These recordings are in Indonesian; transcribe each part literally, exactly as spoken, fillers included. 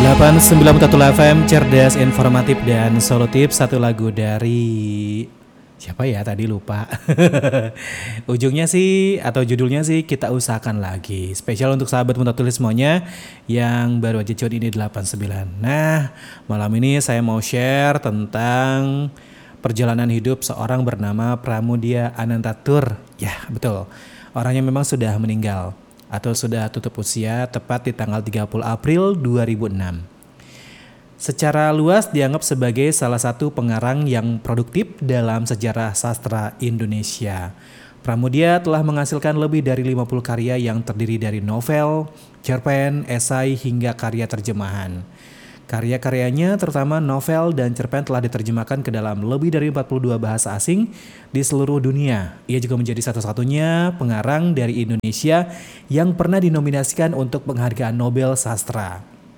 delapan puluh sembilan koma satu F M, cerdas, informatif, dan solutif. Satu lagu dari siapa ya tadi lupa. Ujungnya sih atau judulnya sih Kita Usahakan Lagi. Spesial untuk sahabat Muta Tulis semuanya yang baru aja tune ini delapan puluh sembilan. Nah, malam ini saya mau share tentang perjalanan hidup seorang bernama Pramudia Anantatur. Ya, betul. Orangnya memang sudah meninggal atau sudah tutup usia tepat di tanggal tiga puluh April dua ribu enam. Secara luas dianggap sebagai salah satu pengarang yang produktif dalam sejarah sastra Indonesia. Pramudia telah menghasilkan lebih dari lima puluh karya yang terdiri dari novel, cerpen, esai, hingga karya terjemahan. Karya-karyanya terutama novel dan cerpen telah diterjemahkan ke dalam lebih dari empat puluh dua bahasa asing di seluruh dunia. Ia juga menjadi satu-satunya pengarang dari Indonesia yang pernah dinominasikan untuk penghargaan Nobel Sastra.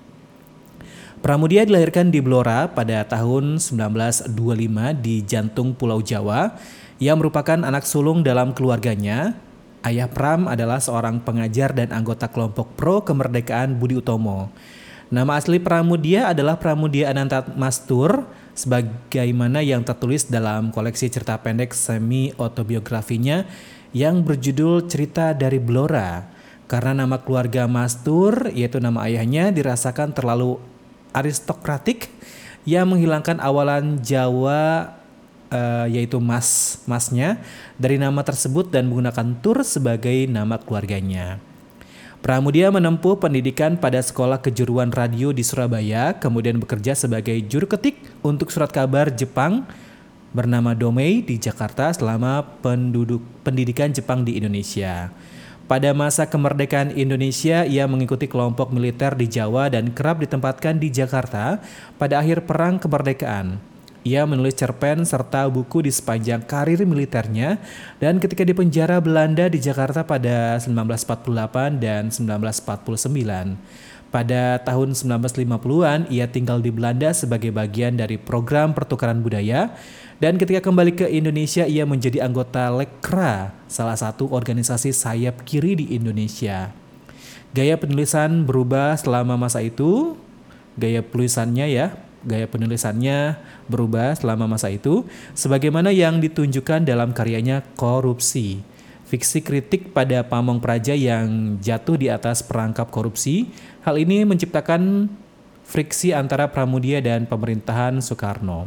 Pramudia dilahirkan di Blora pada tahun sembilan belas dua puluh lima di jantung Pulau Jawa. Ia merupakan anak sulung dalam keluarganya. Ayah Pram adalah seorang pengajar dan anggota kelompok pro kemerdekaan Budi Utomo. Nama asli Pramudia adalah Pramudia Anantamastur, sebagaimana yang tertulis dalam koleksi cerita pendek semi-autobiografinya yang berjudul Cerita dari Blora. Karena nama keluarga Mastur, yaitu nama ayahnya, dirasakan terlalu aristokratik yang menghilangkan awalan Jawa uh, yaitu mas, masnya dari nama tersebut dan menggunakan Tur sebagai nama keluarganya. Pramudia menempuh pendidikan pada Sekolah Kejuruan Radio di Surabaya, kemudian bekerja sebagai juru ketik untuk surat kabar Jepang bernama Domei di Jakarta selama penduduk pendidikan Jepang di Indonesia. Pada masa kemerdekaan Indonesia, ia mengikuti kelompok militer di Jawa dan kerap ditempatkan di Jakarta pada akhir Perang Kemerdekaan. Ia menulis cerpen serta buku di sepanjang karir militernya dan ketika di penjara Belanda di Jakarta pada seribu sembilan ratus empat puluh delapan dan seribu sembilan ratus empat puluh sembilan. Pada tahun seribu sembilan ratus lima puluhan, ia tinggal di Belanda sebagai bagian dari program pertukaran budaya dan ketika kembali ke Indonesia, ia menjadi anggota Lekra, salah satu organisasi sayap kiri di Indonesia. Gaya penulisan berubah selama masa itu, gaya penulisannya ya, Gaya penulisannya berubah selama masa itu, sebagaimana yang ditunjukkan dalam karyanya Korupsi. Fiksi kritik pada pamong praja yang jatuh di atas perangkap korupsi. Hal ini menciptakan friksi antara Pramudia dan pemerintahan Soekarno.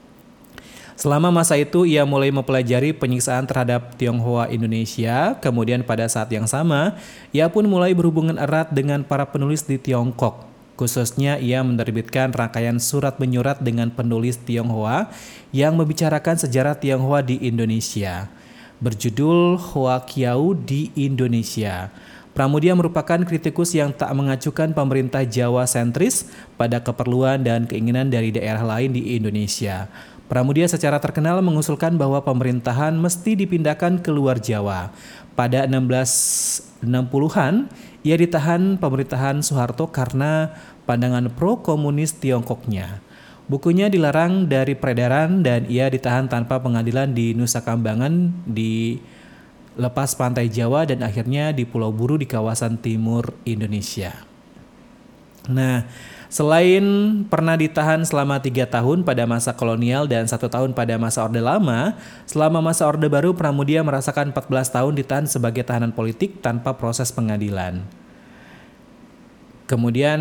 Selama masa itu ia mulai mempelajari penyiksaan terhadap Tionghoa Indonesia. Kemudian pada saat yang sama, ia pun mulai berhubungan erat dengan para penulis di Tiongkok. Khususnya ia menerbitkan rangkaian surat menyurat dengan penulis Tionghoa yang membicarakan sejarah Tionghoa di Indonesia. Berjudul Hoa Kiau di Indonesia. Pramudia merupakan kritikus yang tak mengacukan pemerintah Jawa sentris pada keperluan dan keinginan dari daerah lain di Indonesia. Pramudia secara terkenal mengusulkan bahwa pemerintahan mesti dipindahkan ke luar Jawa. Pada enam belas enam puluhan, ia ditahan pemerintahan Soeharto karena pandangan pro-komunis Tiongkoknya. Bukunya dilarang dari peredaran dan ia ditahan tanpa pengadilan di Nusa Kambangan di lepas pantai Jawa dan akhirnya di Pulau Buru di kawasan timur Indonesia. Nah, selain pernah ditahan selama tiga tahun pada masa kolonial dan satu tahun pada masa Orde Lama, selama masa Orde Baru Pramudia merasakan empat belas tahun ditahan sebagai tahanan politik tanpa proses pengadilan. Kemudian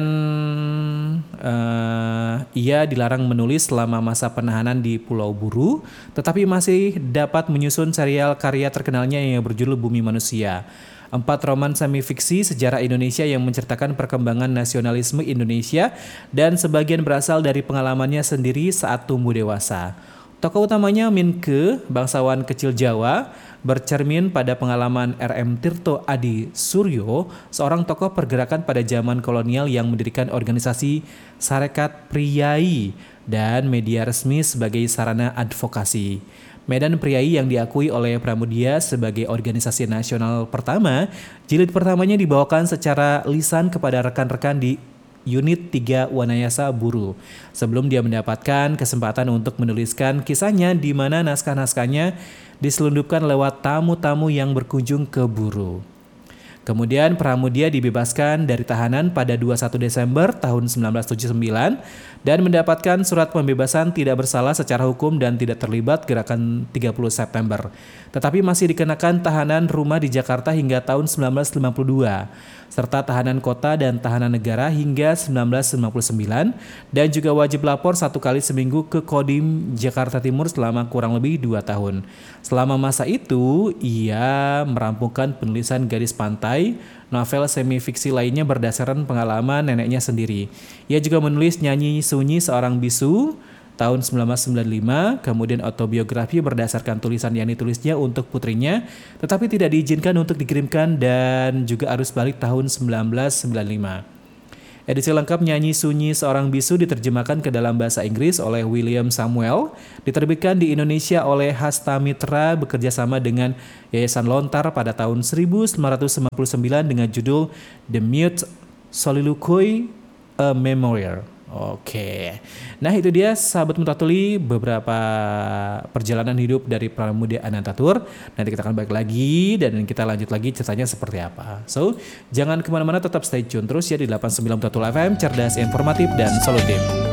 uh, ia dilarang menulis selama masa penahanan di Pulau Buru, tetapi masih dapat menyusun serial karya terkenalnya yang berjudul Bumi Manusia. Empat roman semi-fiksi sejarah Indonesia yang menceritakan perkembangan nasionalisme Indonesia dan sebagian berasal dari pengalamannya sendiri saat tumbuh dewasa. Tokoh utamanya Minke, bangsawan kecil Jawa, bercermin pada pengalaman R M Tirto Adi Suryo, seorang tokoh pergerakan pada zaman kolonial yang mendirikan organisasi Sarekat Priai dan media resmi sebagai sarana advokasi. Medan Priai yang diakui oleh Pramudia sebagai organisasi nasional pertama, jilid pertamanya dibawakan secara lisan kepada rekan-rekan di Unit tiga Wanayasa Buru sebelum dia mendapatkan kesempatan untuk menuliskan kisahnya di mana naskah-naskahnya diselundupkan lewat tamu-tamu yang berkunjung ke Buru. Kemudian Pramudia dibebaskan dari tahanan pada dua puluh satu Desember tahun sembilan belas tujuh puluh sembilan dan mendapatkan surat pembebasan tidak bersalah secara hukum dan tidak terlibat gerakan tiga puluh September. Tetapi masih dikenakan tahanan rumah di Jakarta hingga tahun sembilan belas lima puluh dua, serta tahanan kota dan tahanan negara hingga sembilan belas lima puluh sembilan, dan juga wajib lapor satu kali seminggu ke Kodim Jakarta Timur selama kurang lebih dua tahun. Selama masa itu, ia merampungkan penulisan Gadis Pantai, novel semi-fiksi lainnya berdasarkan pengalaman neneknya sendiri. Ia juga menulis Nyanyi Sunyi Seorang Bisu tahun sembilan belas sembilan puluh lima, kemudian autobiografi berdasarkan tulisan yang ditulisnya untuk putrinya, tetapi tidak diizinkan untuk dikirimkan, dan juga arus balik tahun sembilan belas sembilan puluh lima. Edisi lengkap Nyanyi Sunyi Seorang Bisu diterjemahkan ke dalam bahasa Inggris oleh William Samuel, diterbitkan di Indonesia oleh Hasta Mitra bekerjasama dengan Yayasan Lontar pada tahun seribu sembilan ratus sembilan puluh sembilan dengan judul The Mute Soliloquy, A Memoir. Oke, nah itu dia sahabat Mutatuli beberapa perjalanan hidup dari Pramudia Anantatur. Nanti kita akan balik lagi dan kita lanjut lagi ceritanya seperti apa. So, jangan kemana-mana, tetap stay tune terus ya di delapan puluh sembilan Mutatuli F M, cerdas, informatif, dan solutif.